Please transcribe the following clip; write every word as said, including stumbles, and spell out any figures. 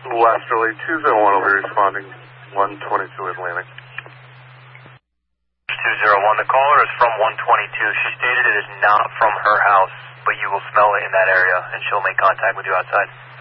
Westerly, two zero one will be responding, one twenty-two Atlantic. two zero one, the caller is from one twenty-two. She stated it is not from her house, but you will smell it in that area, and she'll make contact with you outside.